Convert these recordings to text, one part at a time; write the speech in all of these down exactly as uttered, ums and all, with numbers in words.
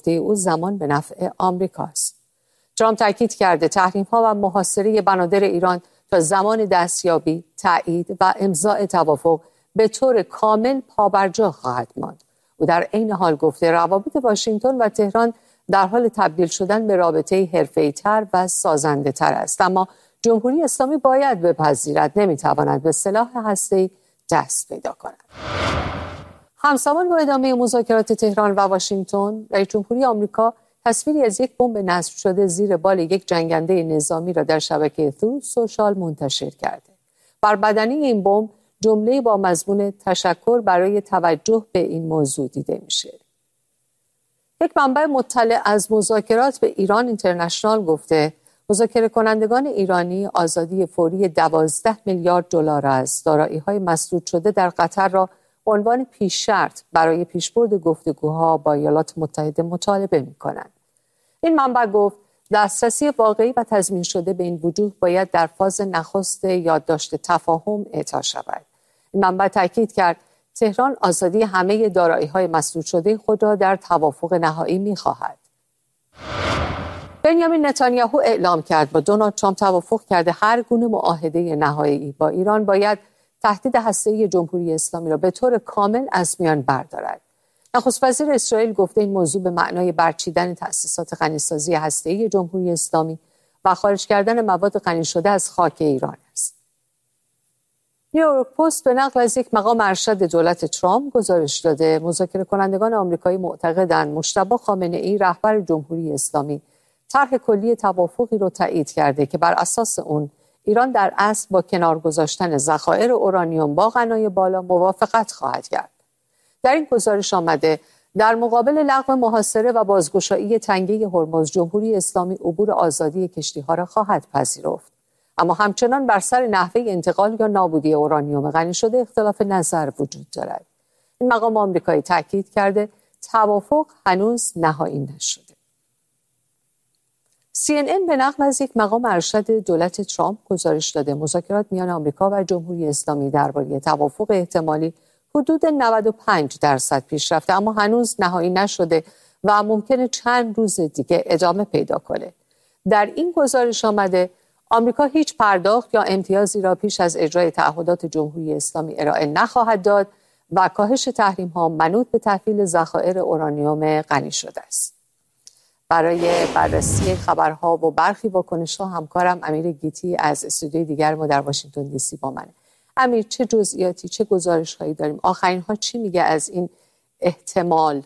گفته او زمان به نفع آمریکاست. ترامپ تاکید کرده تحریم‌ها و محاصره بنادر ایران تا زمان دستیابی، تایید و امضاء توافق به طور کامل پابرجا خواهد ماند. او در عین حال گفته روابط واشنگتن و تهران در حال تبدیل شدن به رابطه حرفه‌ای‌تر و سازنده‌تر است، اما جمهوری اسلامی باید بپذیرد نمی‌تواند به سلاح هسته‌ای دست پیدا کند. همزمان با ادامه مذاکرات تهران و واشنگتن، رئیس جمهوری آمریکا تصویری از یک بمب نصب شده زیر بال یک جنگنده نظامی را در شبکه تروث سوشال منتشر کرده. بر بدنه این بمب جمله‌ای با مضمون تشکر برای توجه به این موضوع دیده میشه. یک منبع مطلع از مذاکرات به ایران اینترنشنال گفته مذاکره کنندگان ایرانی آزادی فوری دوازده میلیارد دلار از دارایی‌های مسدود شده در قطر را به عنوان پیش شرط برای پیشبرد گفتگوها با ایالات متحده مطالبه می‌کنند. این منبع گفت دسترسی واقعی و تضمین شده به این وجوه باید در فاز نخست یادداشت تفاهم اعطا شود. این منبع تاکید کرد تهران آزادی همه دارایی‌های مسدود شده خود را در توافق نهایی می‌خواهد. بنیامین نتانیاهو اعلام کرد با دونالد ترامپ توافق کرده هر گونه معاهده نهایی با ایران باید تهدید هسته‌ای جمهوری اسلامی را به طور کامل از میان بردارد. نخست وزیر اسرائیل گفته این موضوع به معنای برچیدن تأسیسات غنیسازی هسته‌ای جمهوری اسلامی و خارج کردن مواد غنی شده از خاک ایران است. نیویورک پست به نقل از یک مقام ارشد دولت ترامپ گزارش داده مذاکره کنندگان آمریکایی معتقدند مجتبی خامنه‌ای رهبر جمهوری اسلامی طرح کلی توافقی را تایید کرده که بر اساس اون ایران در اصل با کنار گذاشتن ذخایر اورانیوم با غنای بالا موافقت خواهد کرد. در این گزارش آمده در مقابل لغو محاصره و بازگشایی تنگه هرمز جمهوری اسلامی عبور آزادی کشتی‌ها را خواهد پذیرفت، اما همچنان بر سر نحوه انتقال یا نابودی اورانیوم غنی شده اختلاف نظر وجود دارد. این مقام آمریکایی تاکید کرده توافق هنوز نهایی نشده. سی ان ان به نقل از یک مقام ارشد دولت ترامپ گزارش داده مذاکرات میان آمریکا و جمهوری اسلامی درباره توافق احتمالی حدود نود و پنج درصد پیش رفته اما هنوز نهایی نشده و ممکنه چند روز دیگه ادامه پیدا کنه. در این گزارش آمده آمریکا هیچ پرداخت یا امتیازی را پیش از اجرای تعهدات جمهوری اسلامی ارائه نخواهد داد و کاهش تحریم ها منوط به تحویل ذخایر اورانیوم غنی شده است. برای بررسی خبرها و برخی واکنش‌ها همکارم امیر گیتی از استودیوی دیگر ما در واشنگتن دی سی با منه. امیر، چه جزئیاتی چه گزارش‌هایی داریم؟ آخرین ها چی میگه از این احتمال؟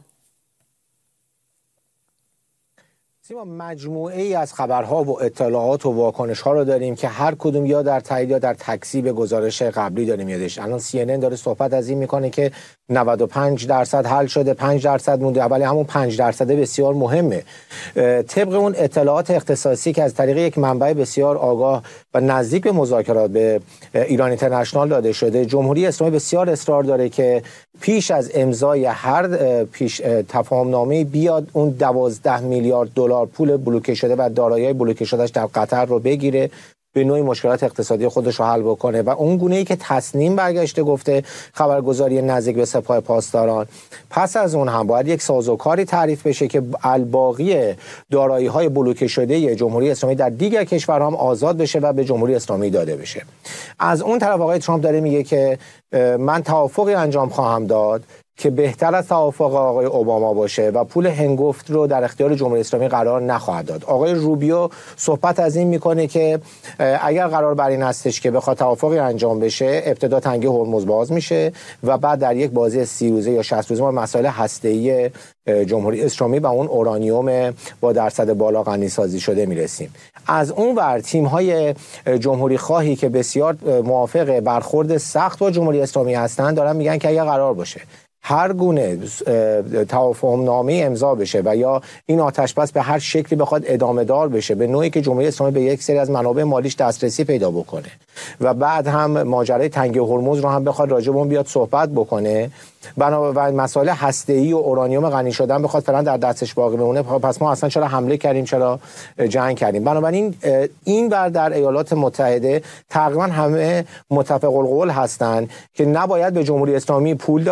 سیما مجموعه ای از خبرها و اطلاعات و واکنش‌ها رو داریم که هر کدوم یا در تایید یا در تکذیب گزارش قبلی داریم یادش. الان سی ان ان داره صحبت از این میکنه که نود و پنج درصد حل شده، پنج درصد مونده، ولی همون پنج درصد بسیار مهمه. طبق اون اطلاعات اختصاصی که از طریق یک منبع بسیار آگاه و نزدیک به مذاکرات به ایران اینترنشنال داده شده، جمهوری اسلامی بسیار اصرار داره که پیش از امضای هر پیش تفاهمنامه بیاد اون دوازده میلیارد دلار پول بلوکه شده و دارایی‌های بلوکه شدهش در قطر رو بگیره، به نوعی مشکلات اقتصادی خودش رو حل بکنه و اون گونه‌ای که تصنیم برگشته گفته خبرگزاری نزدیک به سپاه پاسداران، پس از اون هم باید یک سازوکاری تعریف بشه که الباقی دارایی‌های بلوکه شده جمهوری اسلامی در دیگر کشورها هم آزاد بشه و به جمهوری اسلامی داده بشه. از اون طرف آقای ترامپ داره میگه که من توافقی انجام خواهم داد که بهتر از توافق آقای اوباما باشه و پول هنگفت رو در اختیار جمهوری اسلامی قرار نخواهد داد. آقای روبیو صحبت از این میکنه که اگر قرار بر این هستش که بخواد توافقی انجام بشه، ابتدا تنگه هرمز باز میشه و بعد در یک بازی سی روزه یا شصت روزه ما مسائل هسته‌ای جمهوری اسلامی و اون اورانیوم با درصد بالا غنی سازی شده میرسیم. از اون ور تیم‌های جمهوری خواهی که بسیار موافق برخورد سخت با جمهوری اسلامی هستند دارن میگن که اگر قرار باشه هر گونه توافق نامه امضا بشه و یا این آتش بس به هر شکلی بخواد ادامه دار بشه، به نوعی که جمهوری اسلامی به یک سری از منابع مالیش دسترسی پیدا بکنه و بعد هم ماجرای تنگه هرمز رو هم بخواد راجع به اون بیاد صحبت بکنه، بنابراین مسائل هسته‌ای و اورانیوم غنی شدن بخواد فعلا در دستش باقی بمونه، پس ما اصلا چرا حمله کردیم، چرا جنگ کردیم؟ بنابراین این بر در ایالات متحده تقریبا همه متفق القول هستند که نباید به جمهوری اسلامی پول داد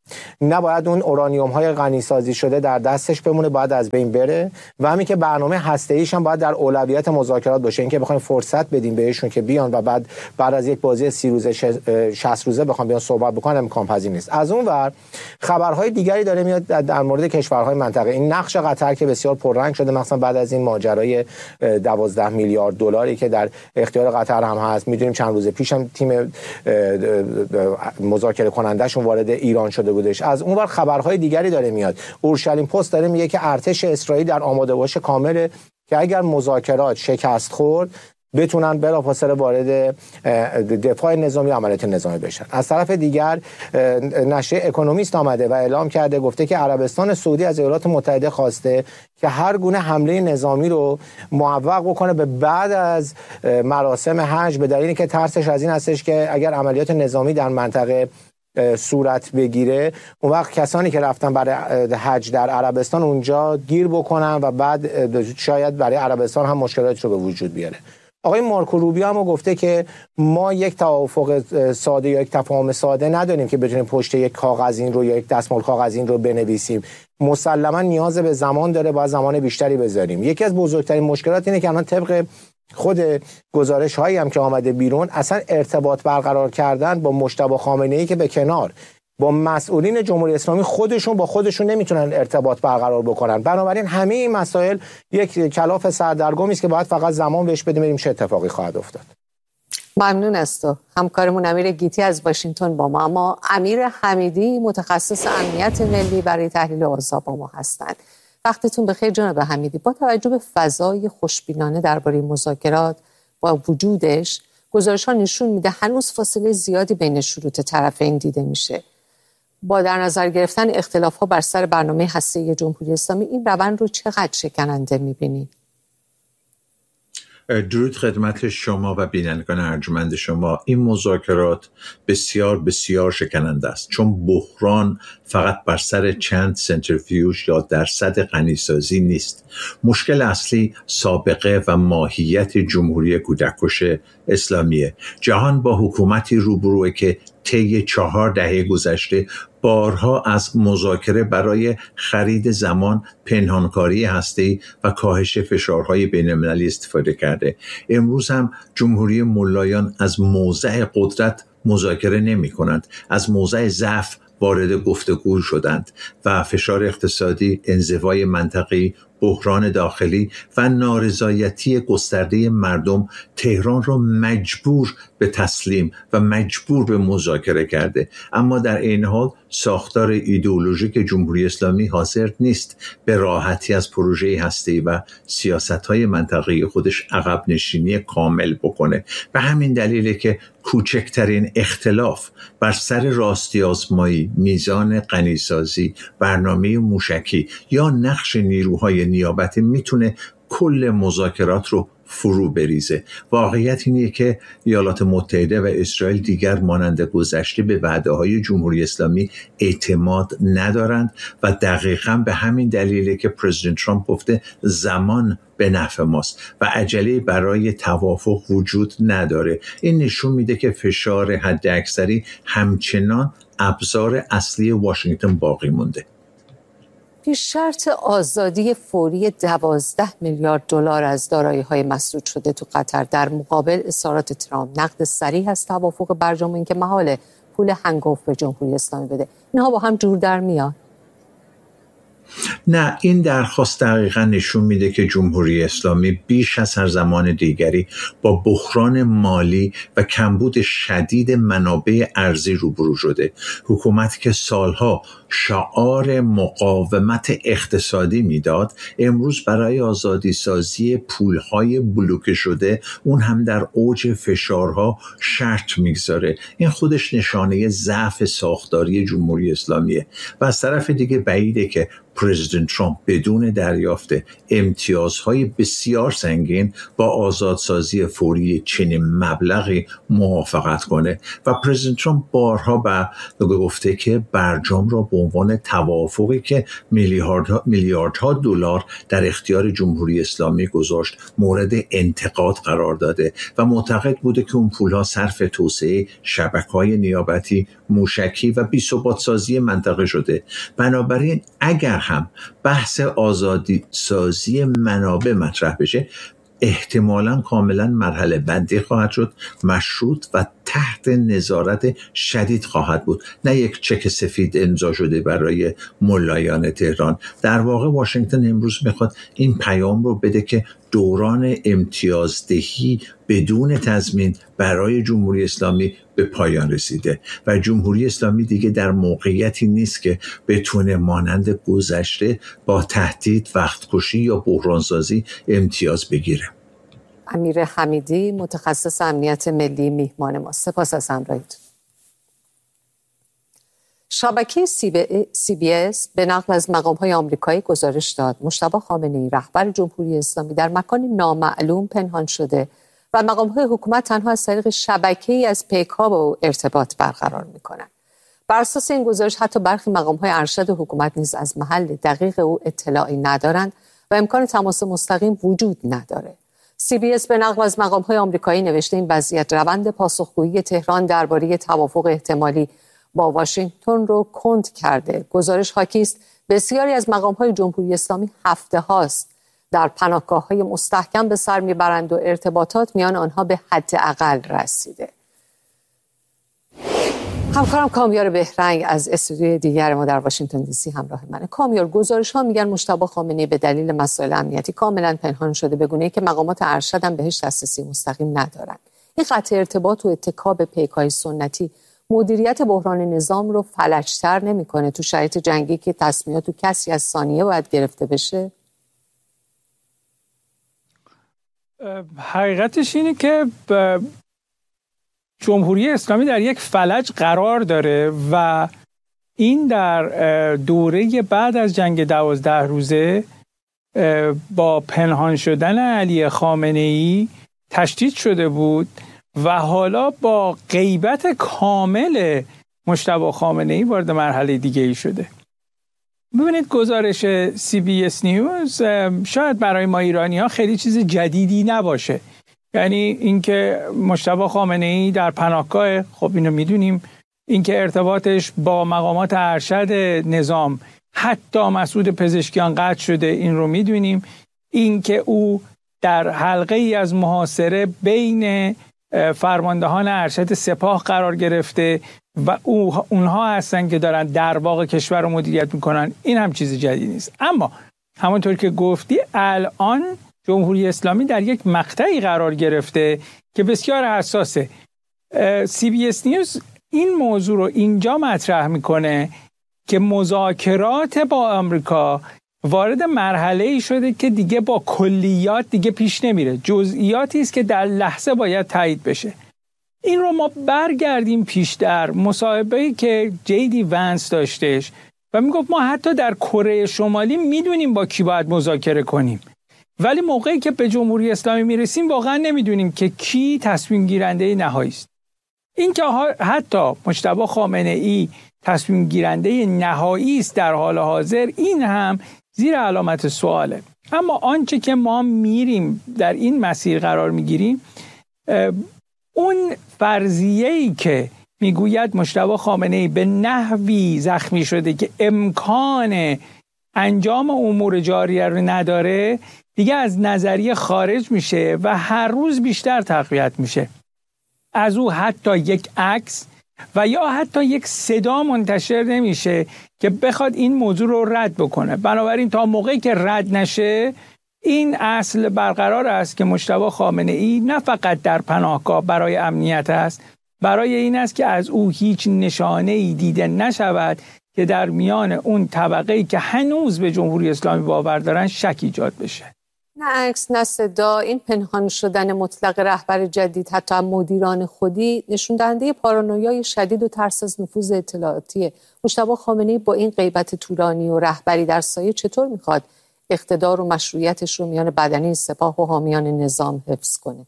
نباید اون اورانیوم های غنی سازی شده در دستش بمونه، باید از بین بره و همین که برنامه هسته ایش هم باید در اولویت مذاکرات باشه. اینکه بخوایم فرصت بدیم بهشون که بیان و بعد بعد از یک بازی سی روزه شصت روزه بخوام بیان صحبت بکنن امکان پذیر نیست. از اون ور خبرهای دیگری داره میاد در مورد کشورهای منطقه. این نقش قطر که بسیار پررنگ شده، مثلا بعد از این ماجرای دوازده میلیارد دلاری که در اختیار قطر هم هست. میدونیم چند روز پیش هم تیم مذاکره کنندهشون وارد ایران شده بودش. از اون ور خبرهای دیگری داره میاد. اورشلیم پست داره میگه که ارتش اسرائیل در آماده باش کامله که اگر مذاکرات شکست خورد بتونن بلافاصله وارد دفاع نظامی عملیات نظامی بشن. از طرف دیگر نشریه اکونومیست آمده و اعلام کرده، گفته که عربستان سعودی از ایالات متحده خواسته که هر گونه حمله نظامی رو معوق بکنه به بعد از مراسم حج، به دلیلی که ترسش از این هستش که اگر عملیات نظامی در منطقه صورت بگیره اون وقت کسانی که رفتن برای حج در عربستان اونجا گیر بکنن و بعد شاید برای عربستان هم مشکلات رو به وجود بیاره. آقای مارکو روبیو هم گفته که ما یک توافق ساده یا یک تفاهم ساده نداریم که بتونیم پشت یک کاغذین رو یا یک دستمال کاغذین رو بنویسیم. مسلما نیاز به زمان داره، باید زمان بیشتری بذاریم. یکی از بزرگترین مشکلات اینه که الان طبق خود گزارش هایی هم که آمده بیرون، اصلا ارتباط برقرار کردن با مجتبی خامنه‌ای که به کنار، با مسئولین جمهوری اسلامی خودشون با خودشون نمیتونن ارتباط برقرار بکنن. بنابراین همه این مسائل یک کلاف سردرگمی است که باید فقط زمان بهش بدیم ببینیم چه اتفاقی خواهد افتاد. ممنون از تو. همکارمون امیر گیتی از واشنگتن با ما. اما امیر حمیدی متخصص امنیت ملی برای تحلیل اوضاع با ما هستند. وقتتون بخیر جناب حمیدی. با توجه به فضای خوشبینانه درباره مذاکرات با وجودش، گزارش‌ها نشون میده هنوز فاصله زیادی بین شروط طرفین دیده میشه. با در نظر گرفتن اختلاف‌ها بر سر برنامه هسته‌ای جمهوری اسلامی، این روند رو چقدر شکننده می‌بینید؟ درود خدمت شما و بینندگان ارجمند شما. این مذاکرات بسیار بسیار شکننده است، چون بحران فقط بر سر چند سنتریفیوژ یا درصد غنیسازی نیست. مشکل اصلی سابقه و ماهیت جمهوری کودککش اسلامیه. جهان با حکومتی روبروه که طی چهار دهه گذشته بارها از مذاکره برای خرید زمان، پنهانکاری هسته‌ای و کاهش فشارهای بین‌المللی استفاده کرده. امروز هم جمهوری ملایان از موضع قدرت مذاکره نمی کنند، از موضع ضعف وارد گفتگو شدند و فشار اقتصادی، انزوای منطقی، بحران داخلی و نارضایتی گسترده مردم تهران را مجبور به تسلیم و مجبور به مذاکره کرده. اما در این حال ساختار ایدئولوژیک جمهوری اسلامی حاضر نیست به راحتی از پروژه هسته‌ای و سیاست‌های منطقه‌ای خودش عقب نشینی کامل بکنه. به همین دلیله که کوچکترین اختلاف بر سر راستی آزمایی، میزان غنیسازی، برنامه موشکی یا نقش نیروهای نیابتی میتونه کل مذاکرات رو فرو بریزه. واقعیت اینه که ایالات متحده و اسرائیل دیگر مانند گذشته به وعده‌های جمهوری اسلامی اعتماد ندارند و دقیقاً به همین دلیله که پرزیدنت ترامپ گفته زمان به نفع ماست و عجله برای توافق وجود نداره. این نشون میده که فشار حداکثری همچنان ابزار اصلی واشنگتن باقی مونده. پیش شرط آزادی فوری دوازده میلیارد دلار از دارایی‌های مسدود شده تو قطر در مقابل اصرارات ترامپ، نقد صریح از توافق برجام، این که محاله پول هنگفت به جمهوری اسلامی بده، اینها با هم جور در میاد؟ نه، این درخواست دقیقا نشون میده که جمهوری اسلامی بیش از هر زمان دیگری با بحران مالی و کمبود شدید منابع ارزی روبرو شده. حکومت که سالها شعار مقاومت اقتصادی میداد، امروز برای آزادی سازی پولهای بلوکه شده، اون هم در اوج فشارها، شرط میگذاره. این خودش نشانه ضعف ساختاری جمهوری اسلامیه. و از طرف دیگه بعیده که پرزیدنت ترامپ بدون دریافت امتیازهای بسیار سنگین با آزادسازی فوری چنین مبلغی موافقت کنه. و پرزیدنت ترامپ بارها به گفته که برجام را به عنوان توافقی که میلیاردها میلیاردها دلار در اختیار جمهوری اسلامی گذاشت مورد انتقاد قرار داده و معتقد بوده که اون پولها صرف توسعه شبکه‌های نیابتی، موشکی و بی‌ثبات سازی منطقه شده. بنابراین اگر هم بحث آزادی سازی منابع مطرح بشه، احتمالاً کاملاً مرحله بندی خواهد شد، مشروط و تحت نظارت شدید خواهد بود، نه یک چک سفید امضا شده برای ملایان تهران. در واقع واشنگتن امروز میخواد این پیام رو بده که دوران امتیازدهی بدون تضمین برای جمهوری اسلامی به پایان رسیده و جمهوری اسلامی دیگه در موقعیتی نیست که بتونه مانند گذشته با تهدید، وقتکشی یا بحرانسازی امتیاز بگیره. امیر حمیدی، متخصص امنیت ملی، میهمان ما. سپاس از همراهیتون. شبکه سی بی اس به نقل از مقام‌های آمریکایی گزارش داد مجتبی خامنه‌ای رهبر جمهوری اسلامی در مکانی نامعلوم پنهان شده و مقام‌های حکومت تنها از طریق شبکه‌ای از پیک‌ها با او ارتباط برقرار می‌کنند. بر اساس این گزارش حتی برخی مقام‌های ارشد حکومت نیز از محل دقیق او اطلاعی ندارند و امکان تماس مستقیم وجود نداره. سی بی اس به نقل از مقام‌های آمریکایی نوشته این وضعیت روند پاسخگویی تهران درباره توافق احتمالی با واشنگتن رو کند کرده. گزارش حاکی است بسیاری از مقام‌های جمهوری اسلامی هفته هاست در پناهگاه‌های مستحکم به سر میبرند و ارتباطات میان آنها به حداقل رسیده. همکارم کامیار بهرنگ از استودیوی دیگر ما در واشنگتن دی سی همراه منه. کامیار، گزارش‌ها میگن مجتبی خامنه‌ای به دلیل مسائل امنیتی کاملا پنهان شده، به گونه‌ای که مقامات ارشد هم بهش دسترسی مستقیم ندارند. این قطع ارتباط و اتکا به پیک‌های سنتی مدیریت بحران نظام رو فلج‌تر نمی‌کنه تو شرایط جنگی که تصمیمات تو کسی از ثانیه باید گرفته بشه؟ حقیقتش اینه که جمهوری اسلامی در یک فلج قرار داره و این در دوره بعد از جنگ دوازده روزه با پنهان شدن علی خامنه‌ای تشدید شده بود و حالا با غیبت کامل مجتبی خامنه‌ای وارد مرحله دیگه ای شده. ببینید گزارش سی بی اس نیوز شاید برای ما ایرانی‌ها خیلی چیز جدیدی نباشه. یعنی اینکه مجتبی خامنه‌ای در پناهگاه، خب اینو میدونیم، اینکه ارتباطش با مقامات ارشد نظام حتی مسعود پزشکیان قطع شده، این رو میدونیم. اینکه او در حلقه ای از محاصره بین فرماندهان ارشد سپاه قرار گرفته و او اونها هستن که دارن در واقع کشور رو مدیریت میکنن، این هم چیز جدید نیست. اما همونطور که گفتی الان جمهوری اسلامی در یک مقطعی قرار گرفته که بسیار حساسه. سی بی اس نیوز این موضوع رو اینجا مطرح میکنه که مذاکرات با آمریکا وارد مرحله‌ای شده که دیگه با کلیات دیگه پیش نمیره، جزئیاتی است که در لحظه باید تایید بشه. این رو ما برگردیم پیش در مصاحبه‌ای که جی دی ونس داشتش و میگفت ما حتی در کره شمالی میدونیم با کی باید مذاکره کنیم، ولی موقعی که به جمهوری اسلامی میرسیم واقعا نمیدونیم که کی تصمیم گیرنده نهایی است. این که حتی مجتبی خامنه‌ای تصمیم گیرنده نهایی است در حال حاضر، این هم زیر علامت سواله. اما آنچه که ما میریم در این مسیر قرار میگیریم، اون فرضیه‌ای که میگوید مجتبی خامنه‌ای به نحوی زخمی شده که امکان انجام امور جاریه رو نداره، دیگه از نظریه خارج میشه و هر روز بیشتر تقویت میشه. از او حتی یک عکس و یا حتی یک صدا منتشر نمیشه که بخواد این موضوع رو رد بکنه. بنابراین تا موقعی که رد نشه، این اصل برقرار است که مجتبی خامنه‌ای نه فقط در پناهگاه برای امنیت است، برای این است که از او هیچ نشانه‌ای دیده نشود که در میان اون طبقه‌ای که هنوز به جمهوری اسلامی باور دارن شک ایجاد بشه. نه عکس نه صدا، این پنهان شدن مطلق رهبر جدید حتی مدیران خودی نشون دهنده پارانویای شدید و ترس از نفوذ اطلاعاتی. مجتبی خامنه‌ای با این غیبت طولانی و رهبری در سایه چطور میخواد اقتدار و مشروعیتش رو میان بدنه سپاه و حامیان نظام حفظ کنه؟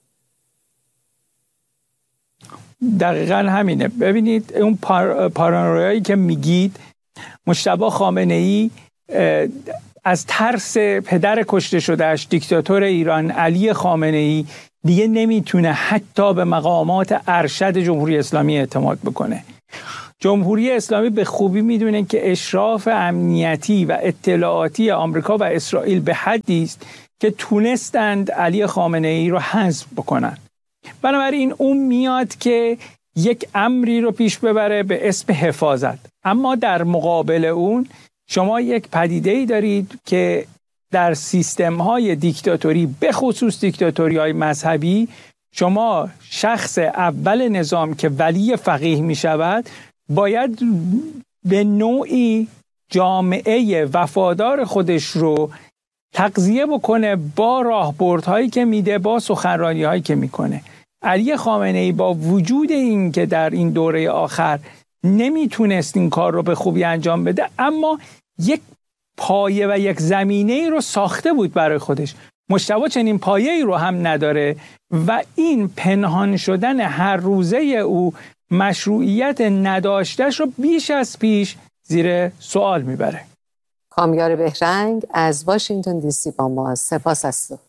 دقیقاً همینه. ببینید اون پار، پارانویایی که میگید مجتبی خامنه‌ای از ترس پدر کشته شدهش دیکتاتور ایران علی خامنه‌ای دیگه نمیتونه حتی به مقامات ارشد جمهوری اسلامی اعتماد بکنه. جمهوری اسلامی به خوبی میدونه که اشراف امنیتی و اطلاعاتی آمریکا و اسرائیل به حدی است که تونستند علی خامنه‌ای رو حذف بکنن. بنابراین اون میاد که یک امری رو پیش ببره به اسم حفاظت. اما در مقابل اون شما یک پدیده‌ای دارید که در سیستم‌های دیکتاتوری، به خصوص دیکتاتوری‌های مذهبی، شما شخص اول نظام که ولی فقیه می‌شود باید به نوعی جامعه وفادار خودش رو تغذیه بکنه با راهبردهایی که میده، با سخنرانی‌هایی که میکنه. علی خامنه‌ای با وجود این که در این دوره آخر نمیتونست این کار رو به خوبی انجام بده، اما یک پایه و یک زمینه‌ای رو ساخته بود برای خودش. مجتبی چنین پایه‌ای رو هم نداره و این پنهان شدن هر روزه او مشروعیت نداشتش رو بیش از پیش زیر سوال میبره. کامیار بهرنگ از واشنگتن دی سی با ما. سپاس از تو.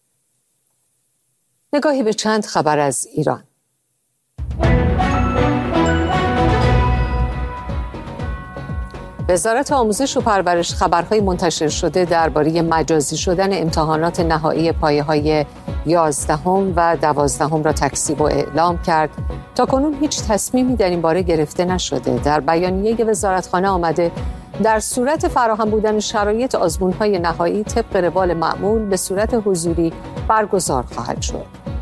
نگاهی به چند خبر از ایران. وزارت آموزش و پرورش خبرهای منتشر شده درباره مجازی شدن امتحانات نهایی پایه‌های یازدهم و دوازدهم را تکذیب و اعلام کرد. تاکنون هیچ تصمیمی در این باره گرفته نشده. در بیانیه وزارتخانه آمده در صورت فراهم بودن شرایط آزمون‌های نهایی طبق روال معمول به صورت حضوری برگزار خواهد شد.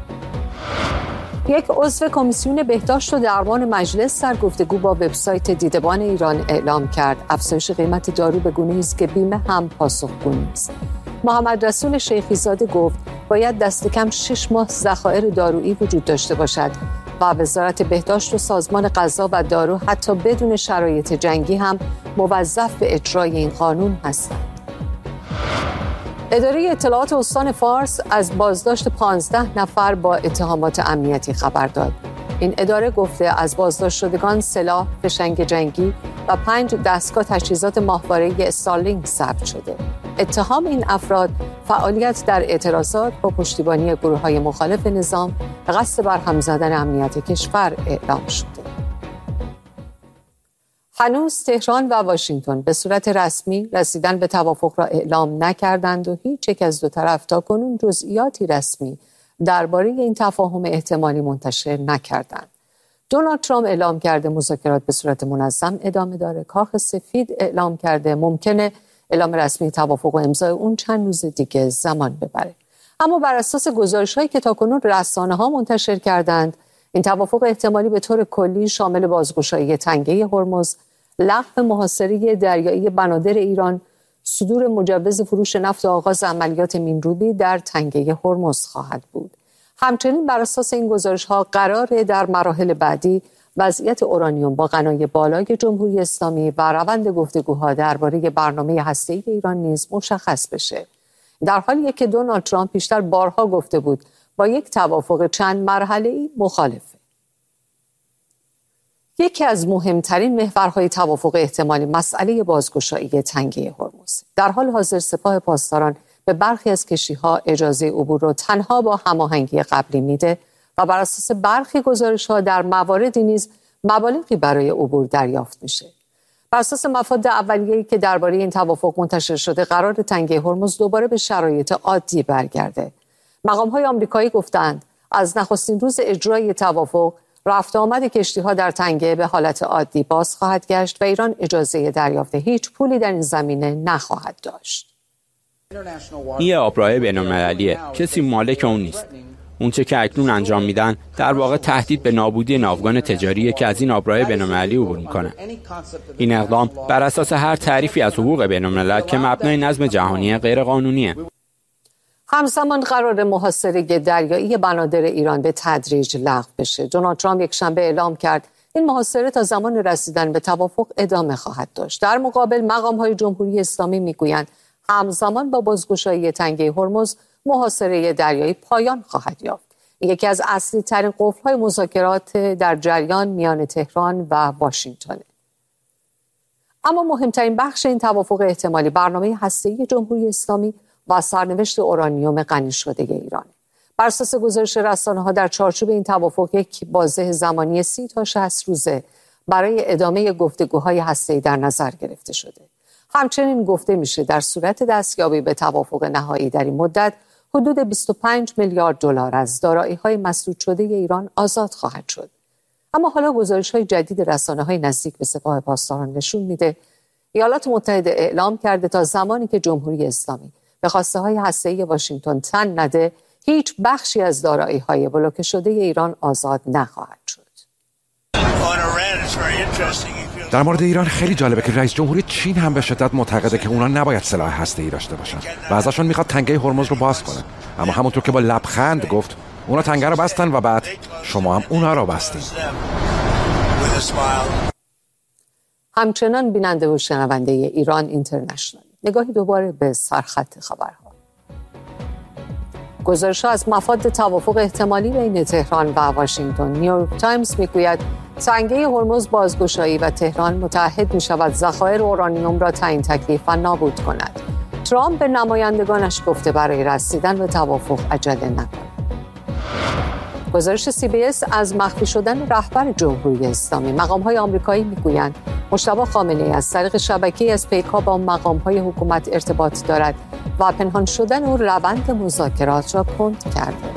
یک عضو کمیسیون بهداشت و درمان مجلس در گفتگو با وبسایت دیدبان ایران اعلام کرد افزایش قیمت دارو به گونه‌ای است که بیمه هم پاسخگو نیست. محمد رسول شیخی زاده گفت باید دست کم شش ماه ذخایر دارویی وجود داشته باشد و وزارت بهداشت و سازمان غذا و دارو حتی بدون شرایط جنگی هم موظف به اجرای این قانون هستند. اداره اطلاعات استان فارس از بازداشت پانزده نفر با اتهامات امنیتی خبر داد. این اداره گفته از بازداشت شدگان سلاح، فشنگ جنگی و پنج دستگاه تجهیزات ماهواره استارلینک ثبت شده. اتهام این افراد فعالیت در اعتراضات با پشتیبانی گروه‌های مخالف نظام و قصد برهم زدن امنیت کشور اعلام شده. هنوز تهران و واشنگتن به صورت رسمی رسیدن به توافق را اعلام نکردند و هیچ یک از دو طرف تاکنون جزئیاتی رسمی درباره این تفاهم احتمالی منتشر نکردند. دونالد ترامپ اعلام کرده مذاکرات به صورت منظم ادامه داره. کاخ سفید اعلام کرده ممکنه اعلام رسمی توافق و امضای اون چند روز دیگه زمان ببره. اما بر اساس گزارش‌هایی که تاکنون رسانه‌ها منتشر کردند، این توافق احتمالی به طور کلی شامل بازگشایی تنگه هرمز، لغو محاصره دریایی بنادر ایران، صدور مجوز فروش نفت و آغاز عملیات مین‌روبی در تنگه هرمز خواهد بود. همچنین بر اساس این گزارش‌ها قراره در مراحل بعدی وضعیت اورانیوم با غنای بالای جمهوری اسلامی و روند گفتگوها درباره برنامه هسته‌ای ایران نیز مشخص بشه. در حالی که دونالد ترامپ پیشتر بارها گفته بود با یک توافق چند مرحله‌ای مخالفه. یکی از مهمترین محورهای توافق احتمالی مسئله بازگشایی تنگه هرمز. در حال حاضر سپاه پاسداران به برخی از کشتی‌ها اجازه عبور را تنها با هماهنگی قبلی میده و بر اساس برخی گزارش‌ها در مواردی نیز مبالغی برای عبور دریافت میشه. بر اساس مفاد اولیه‌ای که درباره این توافق منتشر شده، قرار تنگه هرمز دوباره به شرایط عادی برگرده. مقام‌های آمریکایی گفتند از نخستین روز اجرای توافق رفت آمد کشتی‌ها در تنگه به حالت عادی باز خواهد گشت و ایران اجازه دریافت هیچ پولی در این زمینه نخواهد داشت. این آبراه بین‌المللیه، کسی مالک اون نیست. اون چه که اکنون انجام میدن در واقع تهدید به نابودی ناوگان تجاریه که از این آبراه بین‌المللی عبور میکنن. این اقدام بر اساس هر تعریفی از حقوق بین‌الملل که مبنای نظم جهانی غیر قانونیه. همزمان قرار محاصره دریایی بنادر ایران به تدریج لغو بشه. دونالد ترامپ یک شنبه اعلام کرد این محاصره تا زمان رسیدن به توافق ادامه خواهد داشت. در مقابل مقام‌های جمهوری اسلامی میگویند همزمان با بازگشایی تنگه هرمز محاصره دریایی پایان خواهد یافت. یکی از اصلی ترین قفل‌های مذاکرات در جریان میان تهران و واشنگتن. اما مهمترین بخش این توافق احتمالی برنامه هسته‌ای جمهوری اسلامی و سرنوشت اورانیوم غنی شده ایران. بر اساس گزارش رسانه‌ها در چارچوب این توافق یک بازه زمانی سی تا شصت روزه برای ادامه گفتگوهای هسته‌ای در نظر گرفته شده. همچنین گفته میشه در صورت دستیابی به توافق نهایی در این مدت حدود بیست و پنج میلیارد دلار از دارایی‌های مسدود شده ایران آزاد خواهد شد. اما حالا گزارش‌های جدید رسانه‌های نزدیک به سپاه پاسداران نشون میده ایالات متحده اعلام کرده تا زمانی که جمهوری اسلامی به خواسته‌های هسته‌ای واشنگتن تن نده، هیچ بخشی از دارایی‌های بلوکه شده ایران آزاد نخواهد شد. در مورد ایران خیلی جالبه که رئیس جمهوری چین هم به شدت معتقده که اونا نباید سلاح هسته‌ای داشته باشن و ازشون میخواد تنگه هرمز رو باز کنه. اما همونطور که با لبخند گفت اونا تنگه رو بستن و بعد شما هم اونا رو بستین. همچنان بیننده و شنونده ایران اینترنشنال، نگاهی دوباره به سرخط خبرها. گزارش‌ها از مفاد توافق احتمالی بین تهران و واشنگتن. نیویورک تایمز میگوید تنگه هرمز بازگشایی و تهران متعهد می‌شود ذخایر اورانیوم را تعیین تکلیف و نابود کند. ترامپ به نمایندگانش گفته برای رسیدن به توافق عجله نکنند. گزارش سی بی اس از مخفی شدن رهبر جمهوری اسلامی. مقام‌های آمریکایی میگویند مجتبی خامنه‌ای از طریق شبکه‌ای از پیک‌ها با مقام‌های حکومت ارتباط دارد و پنهان شدن او روند مذاکرات را کند کرده.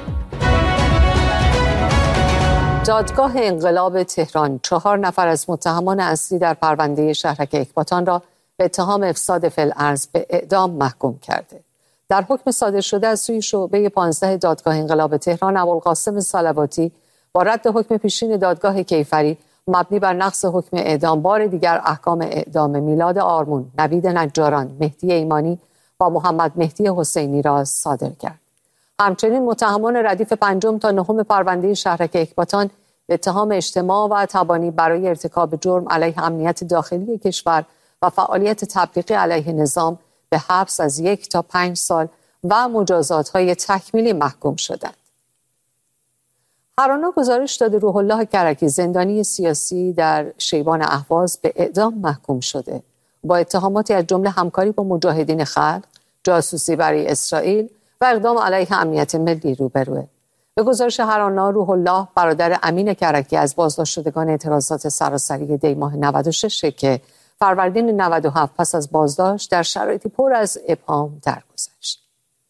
دادگاه انقلاب تهران چهار نفر از متهمان اصلی در پرونده شهرک اکباتان را به اتهام افساد فی‌الارض به اعدام محکوم کرده. در حکم صادر شده از سوی شعبه پانزده دادگاه انقلاب تهران، ابوالقاسم صلواتی با رد حکم پیشین دادگاه کیفری مبنی بر نقض حکم اعدام بار دیگر احکام اعدام میلاد آرمون، نوید نجاران، مهدی ایمانی و محمد مهدی حسینی را صادر کرد. همچنین متهمان ردیف پنجم تا نهم پرونده شهرک اکباتان به اتهام اجتماع و تبانی برای ارتکاب جرم علیه امنیت داخلی کشور و فعالیت تبلیغی علیه نظام به حبس از یک تا پنج سال و مجازات‌های تکمیلی محکوم شدند. هرانا گزارش داده روح الله کرکی، زندانی سیاسی در شیبان اهواز، به اعدام محکوم شده. با اتهاماتی از جمله همکاری با مجاهدین خلق، جاسوسی برای اسرائیل و اقدام علیه امنیت ملی روبروه. به گزارش هرانا، روح الله برادر امین کرکی از بازداشت شدگان اعتراضات سراسری دی ماه نود و شش که فروردین نود و هفت پس از بازداشت در شرایطی پر از ابهام درگذشت.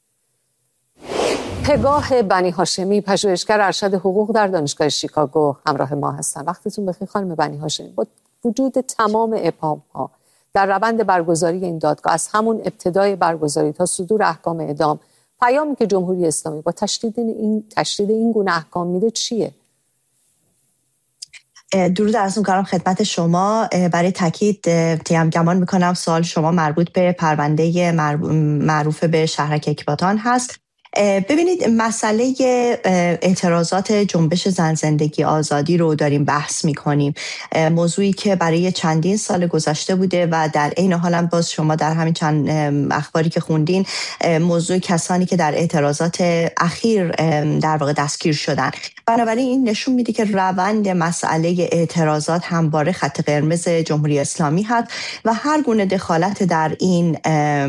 پگاه بنی هاشمی، پژوهشگر ارشد حقوق در دانشگاه شیکاگو، همراه ما هستن. وقتتون بخیر خانم بنی هاشمی. با وجود تمام ابهام‌ها در روند برگزاری این دادگاه، از همون ابتدای برگزاری تا صدور احکام اعدام، پیامی که جمهوری اسلامی با تشدید این تشدید این گونه احکام میده چیه؟ درود عرض می‌کنم خدمت شما. برای تاکید گمان می‌کنم سوال شما مربوط به پرونده معروف به شهرک اکباتان هست. ببینید، مسئله اعتراضات جنبش زن زندگی آزادی رو داریم بحث می‌کنیم، موضوعی که برای چندین سال گذشته بوده و در عین حال هم باز شما در همین چند اخباری که خوندین موضوع کسانی که در اعتراضات اخیر در واقع دستگیر شدن. بنابراین این نشون میده که روند مسئله اعتراضات همواره خط قرمز جمهوری اسلامی هست و هر گونه دخالت در این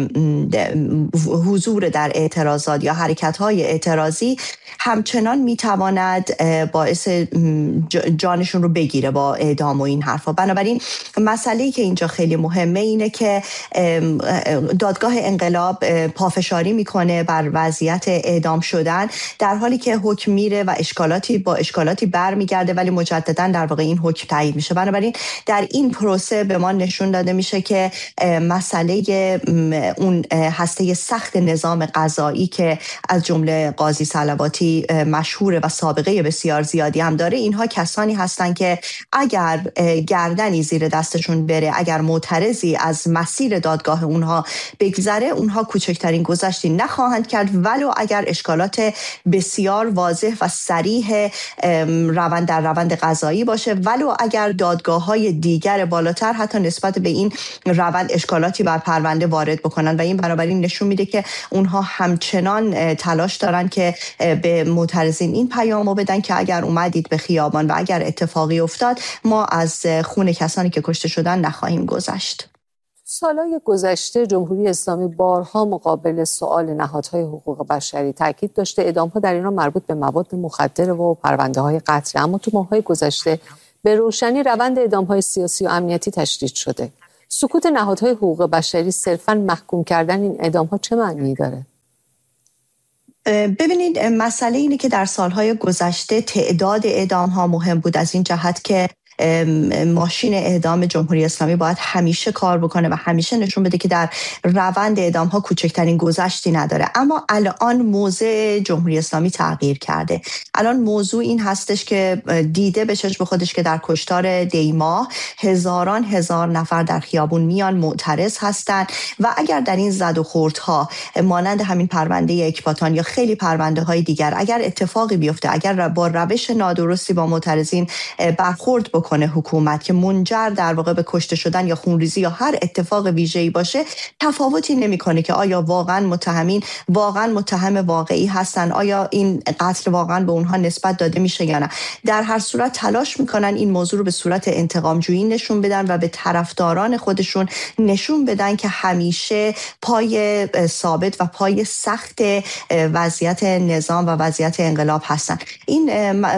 حضور در اعتراضات یا حرکت‌های اعتراضی همچنان میتواند باعث جانشون رو بگیره با اعدام و این حرفا. بنابراین مسئله‌ای که اینجا خیلی مهمه اینه که دادگاه انقلاب پافشاری میکنه بر وضعیت اعدام شدن، در حالی که حکم میره و اشکالاتی با اشکالاتی برمیگرده ولی مجددا در واقع این حکم تایید میشه. بنابراین در این پروسه به ما نشون داده میشه که مسئله اون هسته سخت نظام قضایی که از جمله قاضی صلواتی مشهوره و سابقه بسیار زیادی هم داره، اینها کسانی هستند که اگر گردنی زیر دستشون بره، اگر معترضی از مسیر دادگاه اونها بگذره، اونها کوچکترین گذشتی نخواهند کرد ولو اگر اشکالات بسیار واضح و صریح روند در روند قضایی باشه، ولو اگر دادگاه‌های دیگر بالاتر حتی نسبت به این روند اشکالاتی بر پرونده وارد بکنن. و این بنابراین نشون میده که اونها همچنان تلاش دارن که به معترضین این پیامو بدن که اگر اومدید به خیابان و اگر اتفاقی افتاد ما از خون کسانی که کشته شدن نخواهیم گذشت. سالهای گذشته جمهوری اسلامی بارها مقابل سؤال نهادهای حقوق بشری تاکید داشته اعدام‌ها در ایران مربوط به مواد مخدر و پرونده‌های قتل، اما تو ماه‌های گذشته به روشنی روند اعدام‌های سیاسی و امنیتی تشدید شده. سکوت نهادهای حقوق بشری صرفاً محکوم کردن این اعدام‌ها چه معنی داره؟ ببینید مسئله اینه که در سالهای گذشته تعداد اعدام‌ها مهم بود از این جهت که ماشین اعدام جمهوری اسلامی باید همیشه کار بکنه و همیشه نشون بده که در روند اعدام ها کوچکترین گذشتی نداره. اما الان موضع جمهوری اسلامی تغییر کرده. الان موضوع این هستش که دیده به چشم خودش که در کشتار دیماه هزاران هزار نفر در خیابون میان معترض هستند و اگر در این زد و خوردها مانند همین پرونده اکباتان یا خیلی پرونده های دیگر اگر اتفاقی بیفته، اگر با روش نادرستی با معترضین برخورد بکنه کنه حکومت که منجر در واقع به کشته شدن یا خونریزی یا هر اتفاق ویژه‌ای باشه، تفاوتی نمی‌کنه که آیا واقعا متهمین واقعا متهم واقعی هستن، آیا این قتل واقعا به اونها نسبت داده میشه یا نه. در هر صورت تلاش میکنن این موضوع رو به صورت انتقام جویی نشون بدن و به طرفداران خودشون نشون بدن که همیشه پای ثابت و پای سخت وضعیت نظام و وضعیت انقلاب هستن. این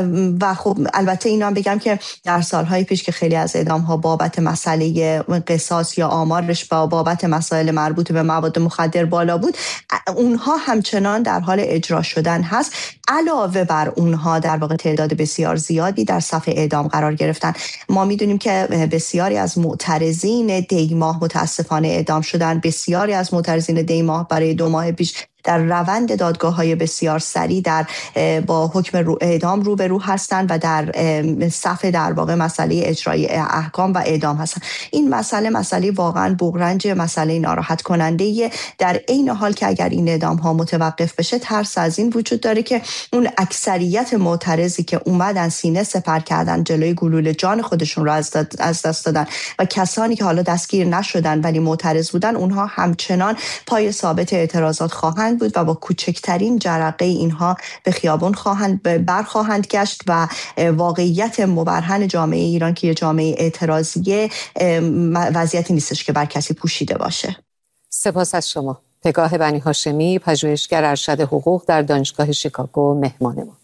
و خب البته اینا هم بگم که در سالهای پیش که خیلی از اعدام‌ها بابت مسئله قصاص یا آمارش با بابت مسائل مربوط به مواد مخدر بالا بود، اونها همچنان در حال اجرا شدن هست. علاوه بر اونها در واقع تعداد بسیار زیادی در صف اعدام قرار گرفتن. ما میدونیم که بسیاری از معترضین دیماه متاسفانه اعدام شدن. بسیاری از معترضین دیماه برای دو ماه پیش در روند دادگاه‌های بسیار سریع در با حکم رو اعدام روبرو هستند و در صف در واقع مسئله اجرای احکام و اعدام هستند. این مسئله مسئله واقعا بغرنج، مسئله ناراحت کننده. در عین حال که اگر این اعدام‌ها متوقف بشه، ترس از این وجود داره که اون اکثریت معترضی که اومدن سینه سپر کردن جلوی گلوله جان خودشون رو از دست دادن و کسانی که حالا دستگیر نشدن ولی معترض بودن، اونها همچنان پای ثابت اعتراضات خواهند بود و با کوچکترین جرقه اینها به خیابان خواهند برخواهند گشت و واقعیت مبرهن جامعه ایران که یه جامعه اعتراضیه وضعیتی نیستش که بر کسی پوشیده باشه. سپاس از شما. پگاه بنی هاشمی، پژوهشگر ارشد حقوق در دانشگاه شیکاگو، مهمان ما.